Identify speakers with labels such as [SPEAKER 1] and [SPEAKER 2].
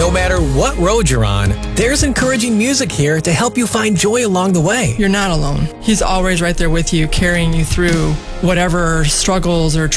[SPEAKER 1] No matter what road you're on, there's encouraging music here to help you find joy along the way.
[SPEAKER 2] You're not alone. He's always right there with you, carrying you through whatever struggles or